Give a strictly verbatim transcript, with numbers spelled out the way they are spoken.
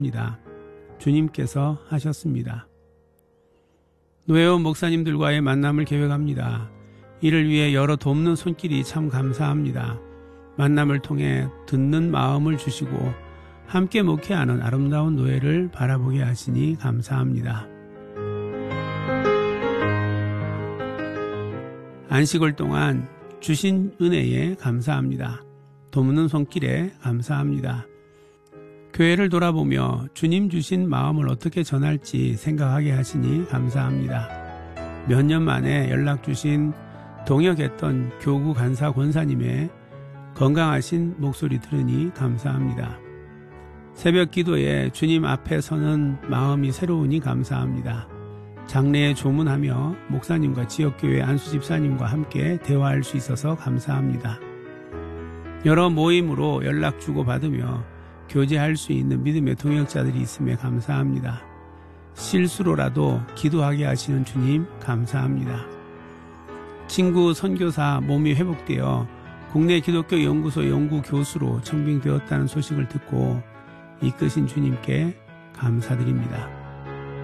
주님께서 하셨습니다. 노회원 목사님들과의 만남을 계획합니다. 이를 위해 여러 돕는 손길이 참 감사합니다. 만남을 통해 듣는 마음을 주시고 함께 목회하는 아름다운 노예를 바라보게 하시니 감사합니다. 안식월 동안 주신 은혜에 감사합니다. 돕는 손길에 감사합니다. 교회를 돌아보며 주님 주신 마음을 어떻게 전할지 생각하게 하시니 감사합니다. 몇 년 만에 연락 주신 동역했던 교구 간사 권사님의 건강하신 목소리 들으니 감사합니다. 새벽 기도에 주님 앞에 서는 마음이 새로우니 감사합니다. 장례에 조문하며 목사님과 지역교회 안수집사님과 함께 대화할 수 있어서 감사합니다. 여러 모임으로 연락 주고받으며 교제할 수 있는 믿음의 동역자들이 있음에 감사합니다. 실수로라도 기도하게 하시는 주님 감사합니다. 친구 선교사 몸이 회복되어 국내 기독교 연구소 연구교수로 청빙되었다는 소식을 듣고 이끄신 주님께 감사드립니다.